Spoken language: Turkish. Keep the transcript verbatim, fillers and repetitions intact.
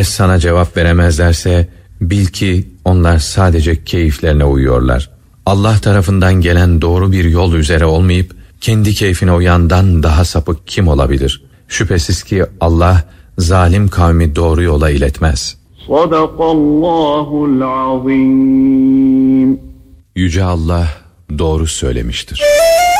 Eğer sana cevap veremezlerse bil ki onlar sadece keyiflerine uyuyorlar. Allah tarafından gelen doğru bir yol üzere olmayıp kendi keyfine uyandan daha sapık kim olabilir? Şüphesiz ki Allah zalim kavmi doğru yola iletmez. Sadakallahul azim. Yüce Allah doğru söylemiştir.